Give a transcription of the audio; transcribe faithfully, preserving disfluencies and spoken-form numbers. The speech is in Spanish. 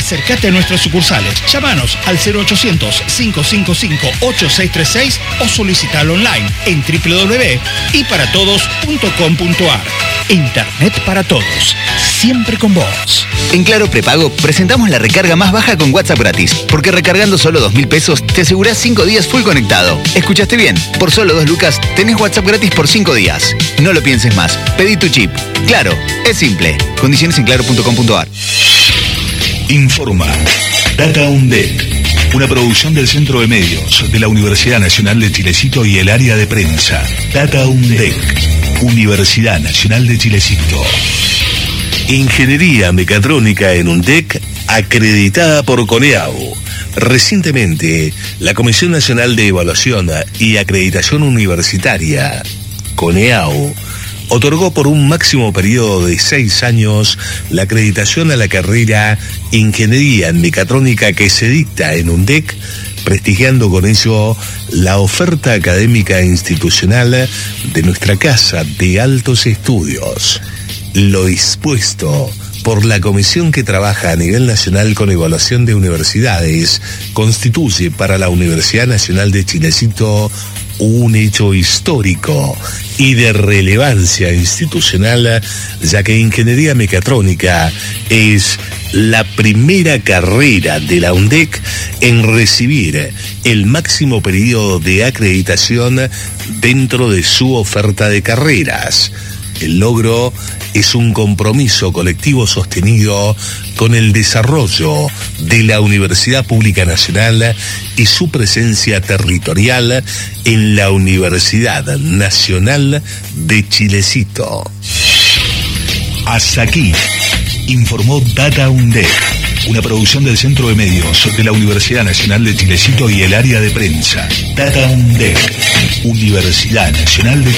Acércate a nuestras sucursales. Llámanos al cero ochocientos, cinco cinco cinco, ocho seis tres seis o solicitalo online en doble u doble u doble u punto i para todos punto com punto a r. Internet para todos. Siempre con vos. En Claro Prepago presentamos la recarga más baja con WhatsApp gratis. Porque recargando solo dos mil pesos te asegurás cinco días full conectado. ¿Escuchaste bien? Por solo dos lucas tenés WhatsApp gratis por cinco días. No lo pienses más. Pedí tu chip. Claro, es simple. Condiciones en claro punto com punto a r. Informa Data UNDEC, una producción del Centro de Medios de la Universidad Nacional de Chilecito y el área de prensa. Data UNDEC, Universidad Nacional de Chilecito. Ingeniería mecatrónica en UNDEC, acreditada por CONEAU. Recientemente, la Comisión Nacional de Evaluación y Acreditación Universitaria, CONEAU, otorgó por un máximo periodo de seis años la acreditación a la carrera Ingeniería en Mecatrónica que se dicta en UNDEC, prestigiando con ello la oferta académica e institucional de nuestra Casa de Altos Estudios. Lo dispuesto por la comisión que trabaja a nivel nacional con evaluación de universidades constituye para la Universidad Nacional de Chilecito un hecho histórico y de relevancia institucional, ya que Ingeniería Mecatrónica es la primera carrera de la UNDEC en recibir el máximo periodo de acreditación dentro de su oferta de carreras. El logro es un compromiso colectivo sostenido con el desarrollo de la Universidad Pública Nacional y su presencia territorial en la Universidad Nacional de Chilecito. Hasta aquí, informó Data UNDEC, una producción del Centro de Medios de la Universidad Nacional de Chilecito y el área de prensa. Data UNDEC, Universidad Nacional de